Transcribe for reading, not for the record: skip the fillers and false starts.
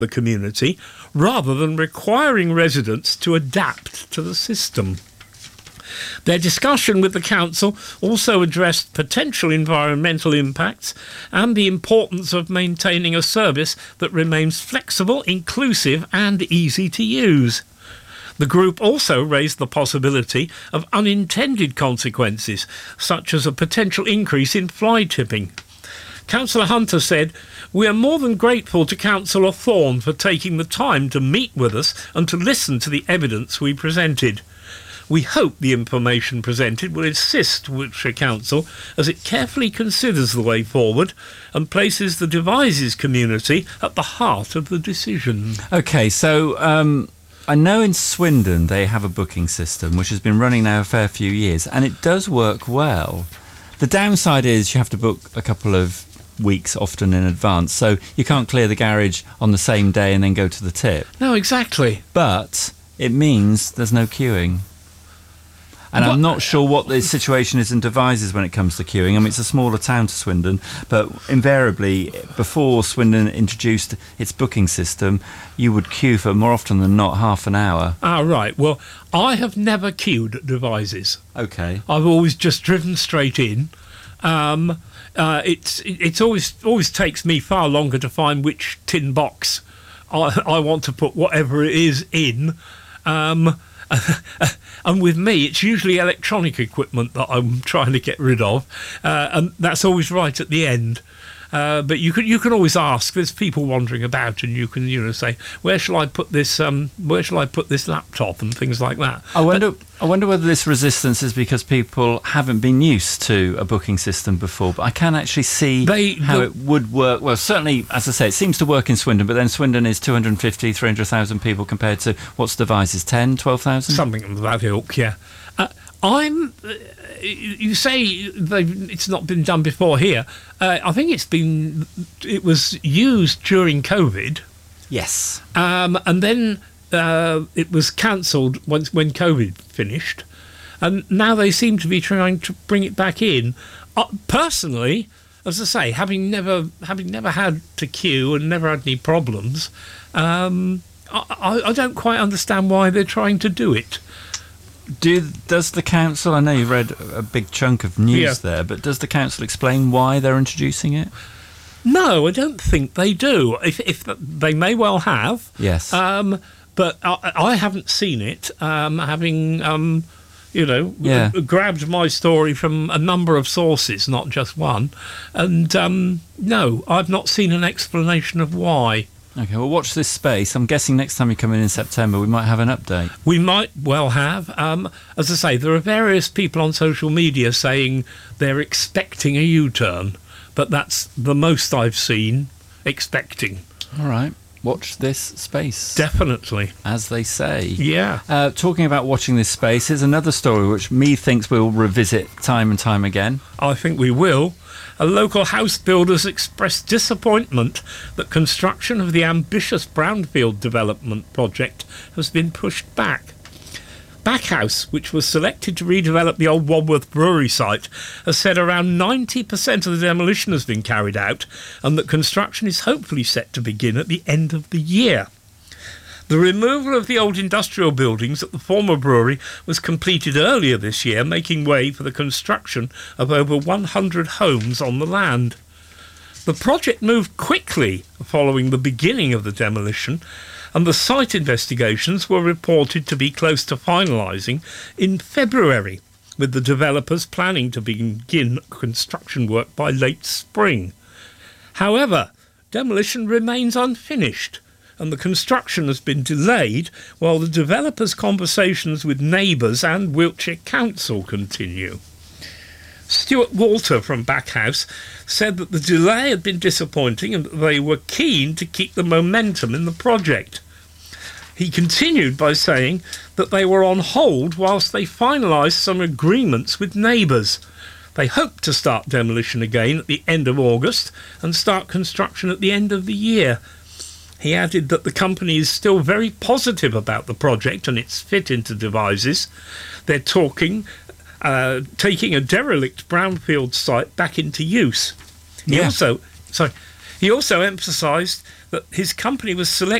the community rather than requiring residents to adapt to the system. Their discussion with the council also addressed potential environmental impacts and the importance of maintaining a service that remains flexible, inclusive and easy to use. The group also raised the possibility of unintended consequences, such as a potential increase in fly tipping. Councillor Hunter said, "We are more than grateful to Councillor Thorne for taking the time to meet with us and to listen to the evidence we presented. We hope the information presented will assist Wiltshire Council as it carefully considers the way forward and places the Devizes community at the heart of the decision." OK, so I know in Swindon they have a booking system which has been running now a fair few years, and it does work well. The downside is you have to book a couple of weeks often in advance, so you can't clear the garage on the same day and then go to the tip. No, exactly. But it means there's no queuing. And I'm not sure what the situation is in Devizes when it comes to queuing. I mean, it's a smaller town to Swindon, but invariably, before Swindon introduced its booking system, you would queue for more often than not half an hour. Ah, right. Well, I have never queued at Devizes. OK. I've always just driven straight in. It's always takes me far longer to find which tin box I want to put whatever it is in. And with me, it's usually electronic equipment that I'm trying to get rid of, and that's always right at the end. But you can always ask. There's people wandering about, and you can say, where shall I put this? Where shall I put this laptop and things like that. I wonder whether this resistance is because people haven't been used to a booking system before. But I can actually see how it would work. Well, certainly, as I say, it seems to work in Swindon, but then Swindon is 250, 300,000 people compared to what's Devizes, 10, 12,000? Something of that ilk, yeah. You say it's not been done before here. I think it was used during COVID. Yes. And then it was cancelled when COVID finished, and now they seem to be trying to bring it back in. Personally, as I say, having never had to queue and never had any problems, I don't quite understand why they're trying to do it. Does the council, I know you've read a big chunk of news there, but does the council explain why they're introducing it? No, I don't think they do. If they may well have. Yes. But I haven't seen it, having grabbed my story from a number of sources, not just one. And no, I've not seen an explanation of why. OK, well, watch this space. I'm guessing next time you come in September, we might have an update. We might well have. As I say, there are various people on social media saying they're expecting a U-turn, but that's the most I've seen, expecting. All right. Watch this space. Definitely. As they say. Yeah. Talking about watching this space, here's another story which me thinks we'll revisit time and time again. I think we will. A local house builders expressed disappointment that construction of the ambitious brownfield development project has been pushed back. Backhouse, which was selected to redevelop the old Wadworth Brewery site, has said around 90% of the demolition has been carried out and that construction is hopefully set to begin at the end of the year. The removal of the old industrial buildings at the former brewery was completed earlier this year, making way for the construction of over 100 homes on the land. The project moved quickly following the beginning of the demolition, and the site investigations were reported to be close to finalising in February, with the developers planning to begin construction work by late spring. However, demolition remains unfinished, and the construction has been delayed while the developers' conversations with neighbours and Wiltshire Council continue. Stuart Walter from Backhouse said that the delay had been disappointing and that they were keen to keep the momentum in the project. He continued by saying that they were on hold whilst they finalised some agreements with neighbours. They hope to start demolition again at the end of August and start construction at the end of the year. He added that the company is still very positive about the project and its fit into Devizes. They're taking a derelict brownfield site back into use. He also emphasised that his company was